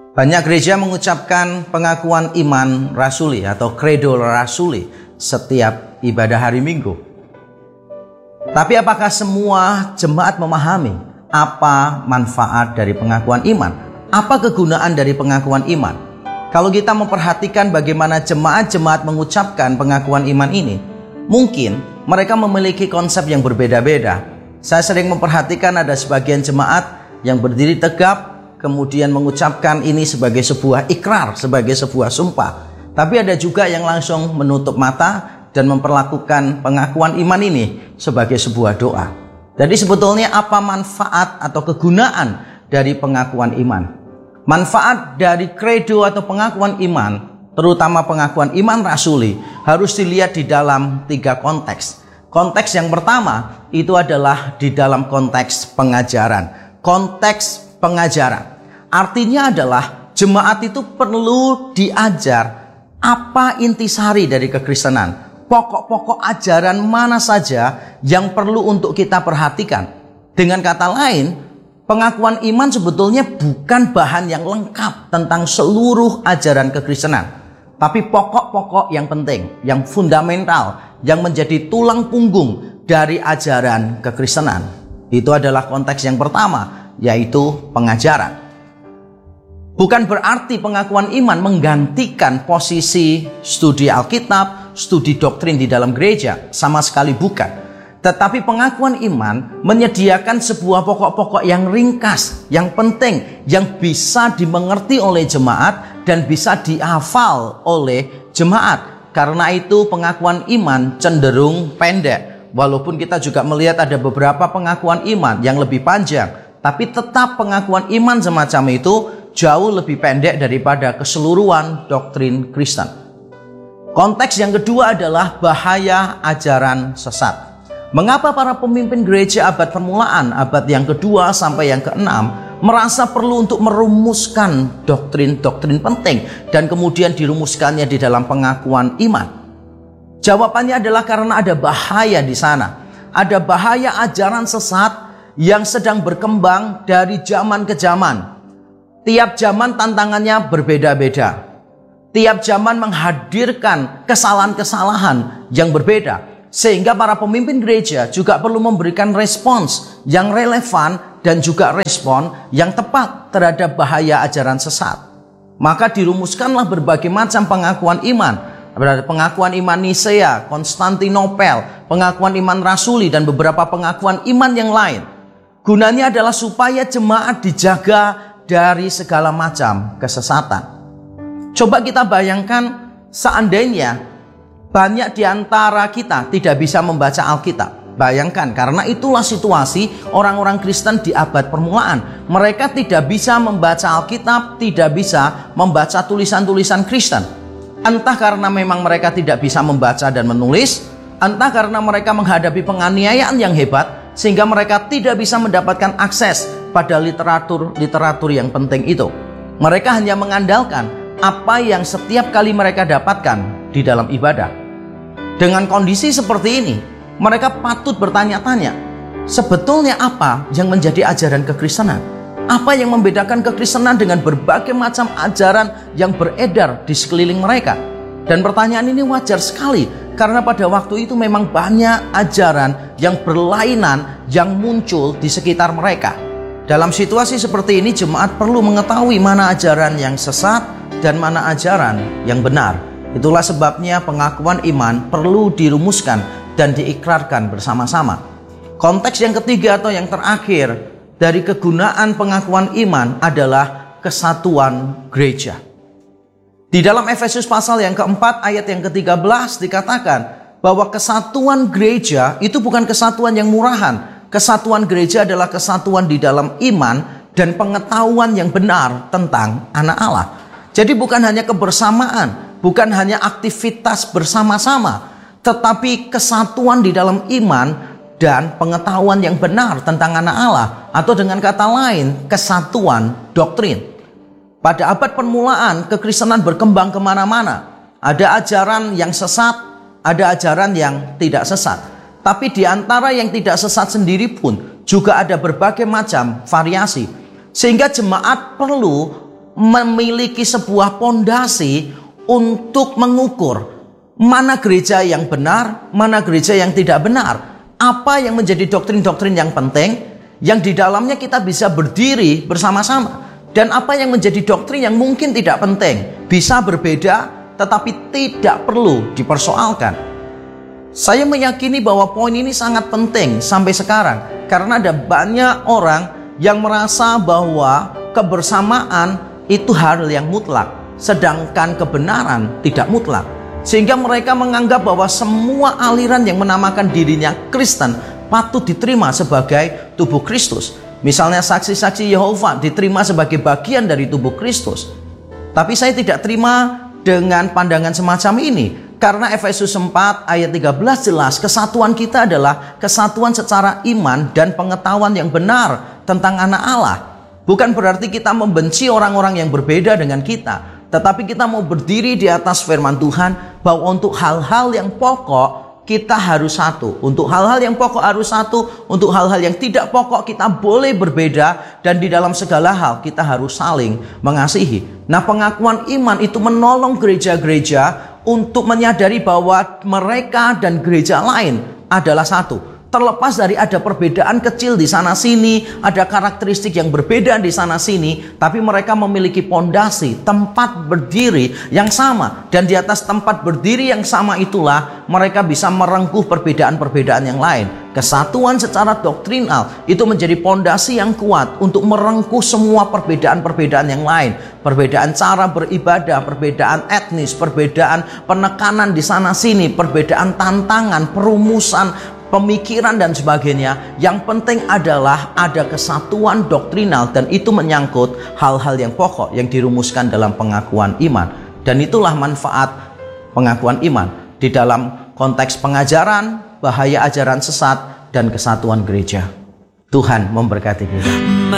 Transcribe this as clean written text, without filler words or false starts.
Banyak gereja mengucapkan pengakuan iman rasuli atau credo rasuli setiap ibadah hari Minggu. Tapi apakah semua jemaat memahami apa manfaat dari pengakuan iman? Apa kegunaan dari pengakuan iman? Kalau kita memperhatikan bagaimana jemaat-jemaat mengucapkan pengakuan iman ini, mungkin mereka memiliki konsep yang berbeda-beda. Saya sering memperhatikan ada sebagian jemaat yang berdiri tegap, kemudian mengucapkan ini sebagai sebuah ikrar, sebagai sebuah sumpah. Tapi ada juga yang langsung menutup mata dan memperlakukan pengakuan iman ini sebagai sebuah doa. Jadi sebetulnya apa manfaat atau kegunaan dari pengakuan iman? Manfaat dari credo atau pengakuan iman, terutama pengakuan iman rasuli, harus dilihat di dalam 3 konteks. Konteks yang pertama itu adalah di dalam konteks pengajaran. Konteks pengajaran artinya adalah jemaat itu perlu diajar apa intisari dari kekristenan, pokok-pokok ajaran mana saja yang perlu untuk kita perhatikan. Dengan kata lain, pengakuan iman sebetulnya bukan bahan yang lengkap tentang seluruh ajaran kekristenan, tapi pokok-pokok yang penting, yang fundamental, yang menjadi tulang punggung dari ajaran kekristenan. Itu adalah konteks yang pertama, yaitu pengajaran. Bukan berarti pengakuan iman menggantikan posisi studi Alkitab, studi doktrin di dalam gereja, sama sekali bukan. Tetapi pengakuan iman menyediakan sebuah pokok-pokok yang ringkas, yang penting, yang bisa dimengerti oleh jemaat dan bisa dihafal oleh jemaat. Karena itu pengakuan iman cenderung pendek. Walaupun kita juga melihat ada beberapa pengakuan iman yang lebih panjang, tapi tetap pengakuan iman semacam itu jauh lebih pendek daripada keseluruhan doktrin Kristen. Konteks yang kedua adalah bahaya ajaran sesat. Mengapa para pemimpin gereja abad permulaan, abad yang kedua sampai yang keenam, merasa perlu untuk merumuskan doktrin-doktrin penting dan kemudian dirumuskannya di dalam pengakuan iman? Jawabannya adalah karena ada bahaya di sana. Ada bahaya ajaran sesat yang sedang berkembang dari zaman ke zaman. Tiap zaman tantangannya berbeda-beda. Tiap zaman menghadirkan kesalahan-kesalahan yang berbeda. Sehingga para pemimpin gereja juga perlu memberikan respons yang relevan dan juga respon yang tepat terhadap bahaya ajaran sesat. Maka dirumuskanlah berbagai macam pengakuan iman. Pengakuan iman Nisea, Konstantinopel, pengakuan iman rasuli, dan beberapa pengakuan iman yang lain. Gunanya adalah supaya jemaat dijaga dari segala macam kesesatan. Coba kita bayangkan seandainya banyak di antara kita tidak bisa membaca Alkitab. Bayangkan, karena itulah situasi orang-orang Kristen di abad permulaan. Mereka tidak bisa membaca Alkitab, tidak bisa membaca tulisan-tulisan Kristen. Entah karena memang mereka tidak bisa membaca dan menulis, entah karena mereka menghadapi penganiayaan yang hebat, sehingga mereka tidak bisa mendapatkan akses pada literatur yang penting itu. Mereka hanya mengandalkan apa yang setiap kali mereka dapatkan di dalam ibadah. Dengan kondisi seperti ini, mereka patut bertanya-tanya, sebetulnya apa yang menjadi ajaran kekristenan? Apa yang membedakan kekristenan dengan berbagai macam ajaran yang beredar di sekeliling mereka? Dan pertanyaan ini wajar sekali, karena pada waktu itu memang banyak ajaran yang berlainan yang muncul di sekitar mereka. Dalam situasi seperti ini, jemaat perlu mengetahui mana ajaran yang sesat dan mana ajaran yang benar. Itulah sebabnya pengakuan iman perlu dirumuskan dan diikrarkan bersama-sama. Konteks yang ketiga atau yang terakhir dari kegunaan pengakuan iman adalah kesatuan gereja. Di dalam Efesus pasal yang keempat ayat yang ke-13 dikatakan bahwa kesatuan gereja itu bukan kesatuan yang murahan. Kesatuan gereja adalah kesatuan di dalam iman dan pengetahuan yang benar tentang anak Allah. Jadi bukan hanya kebersamaan, bukan hanya aktivitas bersama-sama, tetapi kesatuan di dalam iman dan pengetahuan yang benar tentang anak Allah, atau dengan kata lain, kesatuan doktrin. Pada abad permulaan, kekristenan berkembang kemana-mana. Ada ajaran yang sesat, ada ajaran yang tidak sesat. Tapi di antara yang tidak sesat sendiri pun juga ada berbagai macam variasi. Sehingga jemaat perlu memiliki sebuah pondasi untuk mengukur mana gereja yang benar, mana gereja yang tidak benar. Apa yang menjadi doktrin-doktrin yang penting, yang di dalamnya kita bisa berdiri bersama-sama. Dan apa yang menjadi doktrin yang mungkin tidak penting, bisa berbeda, tetapi tidak perlu dipersoalkan. Saya meyakini bahwa poin ini sangat penting sampai sekarang. Karena ada banyak orang yang merasa bahwa kebersamaan itu hal yang mutlak, sedangkan kebenaran tidak mutlak. Sehingga mereka menganggap bahwa semua aliran yang menamakan dirinya Kristen patut diterima sebagai tubuh Kristus. Misalnya saksi-saksi Yehova diterima sebagai bagian dari tubuh Kristus. Tapi saya tidak terima dengan pandangan semacam ini. Karena Efesus 4 ayat 13 jelas kesatuan kita adalah kesatuan secara iman dan pengetahuan yang benar tentang anak Allah. Bukan berarti kita membenci orang-orang yang berbeda dengan kita, tetapi kita mau berdiri di atas firman Tuhan bahwa untuk hal-hal yang pokok kita harus satu. Untuk hal-hal yang pokok harus satu. Untuk hal-hal yang tidak pokok kita boleh berbeda. Dan di dalam segala hal kita harus saling mengasihi. Nah, pengakuan iman itu menolong gereja-gereja untuk menyadari bahwa mereka dan gereja lain adalah satu. Terlepas dari ada perbedaan kecil di sana sini, ada karakteristik yang berbeda di sana sini, tapi mereka memiliki pondasi, tempat berdiri yang sama. Dan di atas tempat berdiri yang sama itulah mereka bisa merengkuh perbedaan-perbedaan yang lain. Kesatuan secara doktrinal itu menjadi pondasi yang kuat untuk merengkuh semua perbedaan-perbedaan yang lain. Perbedaan cara beribadah, perbedaan etnis, perbedaan penekanan di sana sini, perbedaan tantangan, perumusan, pemikiran dan sebagainya. Yang penting adalah ada kesatuan doktrinal, dan itu menyangkut hal-hal yang pokok yang dirumuskan dalam pengakuan iman. Dan itulah manfaat pengakuan iman di dalam konteks pengajaran, bahaya ajaran sesat, dan kesatuan gereja. Tuhan memberkati kita.